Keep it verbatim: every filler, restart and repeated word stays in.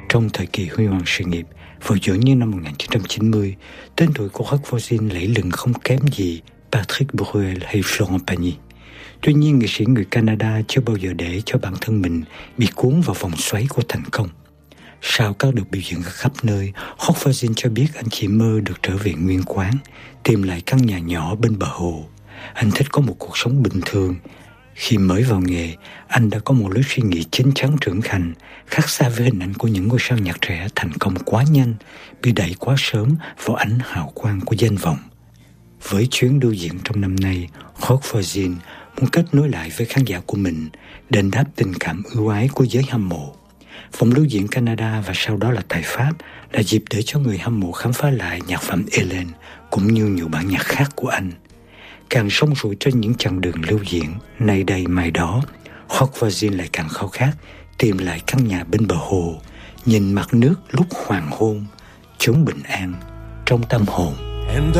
Trong thời kỳ huy hoàng sự nghiệp, vào giữa những năm một nghìn chín trăm chín mươi, tên tuổi của Roch Voisine lẫy lừng không kém gì Patrick Bruel hay Florent Pagny. Tuy nhiên, nghệ sĩ người Canada chưa bao giờ để cho bản thân mình bị cuốn vào vòng xoáy của thành công. Sau các đợt biểu diễn ở khắp nơi, Roch Voisine cho biết anh chỉ mơ được trở về nguyên quán, tìm lại căn nhà nhỏ bên bờ hồ. Anh thích có một cuộc sống bình thường. Khi mới vào nghề, anh đã có một lối suy nghĩ chín chắn trưởng thành, khác xa với hình ảnh của những ngôi sao nhạc trẻ thành công quá nhanh, bị đẩy quá sớm vào ánh hào quang của danh vọng. Với chuyến lưu diễn trong năm nay, Roch Voisine muốn kết nối lại với khán giả của mình, đền đáp tình cảm ưu ái của giới hâm mộ. Vòng lưu diễn Canada và sau đó là tại Pháp là dịp để cho người hâm mộ khám phá lại nhạc phẩm Hélène cũng như nhiều bản nhạc khác của anh. Càng sông sủi trên những chặng đường lưu diễn, nay đây mai đó, Roch Voisine lại càng khao khát tìm lại căn nhà bên bờ hồ, nhìn mặt nước lúc hoàng hôn, chốn bình an trong tâm hồn.